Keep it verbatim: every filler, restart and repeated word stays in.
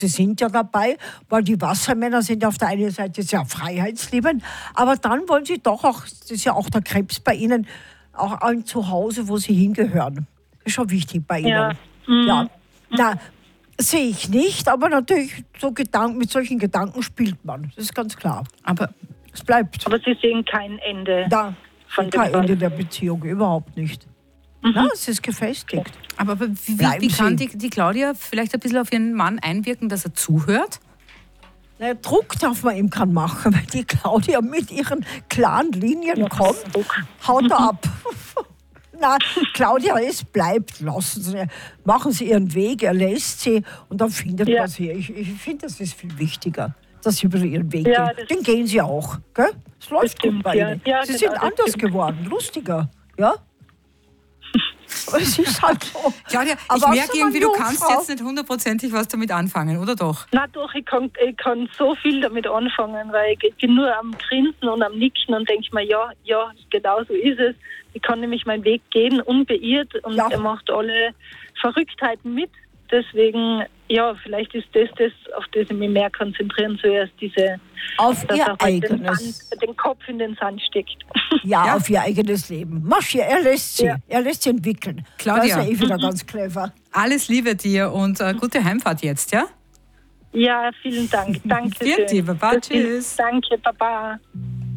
Sie sind ja dabei, weil die Wassermänner sind auf der einen Seite sehr freiheitsliebend, aber dann wollen sie doch auch, das ist ja auch der Krebs bei ihnen, auch ein Zuhause, wo sie hingehören. Das ist schon wichtig bei ihnen. Ja. Mhm. Ja. Na, sehe ich nicht, aber natürlich so Gedanken, mit solchen Gedanken spielt man. Das ist ganz klar. Aber es bleibt. Aber Sie sehen kein Ende. Da, von kein dem Ende Fall. der Beziehung, überhaupt nicht. Mhm. Na, es ist gefestigt. Aber wie, wie, Bleiben wie kann Sie. die, die Claudia vielleicht ein bisschen auf ihren Mann einwirken, dass er zuhört? Na, Druck darf man ihm kann machen, weil die Claudia mit ihren klaren Linien kommt, haut er ab. Na, Claudia, es bleibt, lassen Sie, machen Sie Ihren Weg, er lässt Sie und dann findet Ja. man sie. Ich, ich finde, das ist viel wichtiger, dass Sie über Ihren Weg Ja, gehen. das- Den gehen Sie auch, gell? Es läuft stimmt, gut bei ja. Ihnen. Ja, Sie genau, sind das anders stimmt. geworden, lustiger, ja? Aber es ist halt so. Claudia, Aber ich was merke soll irgendwie, man du kannst Jungfrau? jetzt nicht hundertprozentig was damit anfangen, oder doch? Na doch, ich kann, ich kann so viel damit anfangen, weil ich bin nur am Grinsen und am Nicken und denke mir, ja, ja, genau so ist es. Ich kann nämlich meinen Weg gehen, unbeirrt und Ja. er macht alle Verrücktheiten mit. Deswegen, ja, vielleicht ist das das, auf das ich mich mehr konzentrieren zuerst, diese, Auf dass Ihr er halt den, eigenes, Sand, den Kopf in den Sand steckt. ja, Ja. auf Ihr eigenes Leben. Marschier, er lässt Sie, Ja. er lässt Sie entwickeln. Claudia. Da ist er eh wieder ganz clever. Alles Liebe dir und äh, gute Heimfahrt jetzt, ja? Ja, vielen Dank. Danke Vierte, schön. Baba, Das ist- tschüss. Danke, Baba.